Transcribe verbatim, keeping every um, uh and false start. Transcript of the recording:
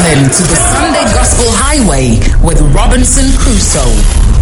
listening to the Sunday Gospel Highway with Robinson Crusoe.